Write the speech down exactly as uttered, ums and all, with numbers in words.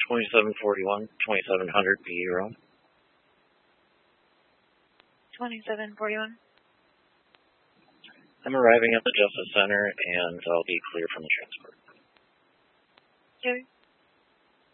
twenty-seven forty-one, twenty-seven hundred P E Road. twenty-seven forty-one. I'm arriving at the Justice Center, and I'll be clear from the transport. Okay.